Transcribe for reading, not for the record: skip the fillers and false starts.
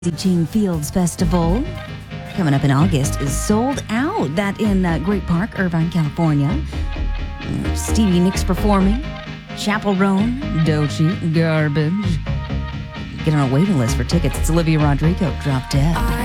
Team Fields Festival coming up in August is sold out. That in Great Park, Irvine, California. Stevie Nicks performing. Chappell Roan, Doechii, Garbage. Get on a waiting list for tickets. It's Olivia Rodrigo, Drop Dead.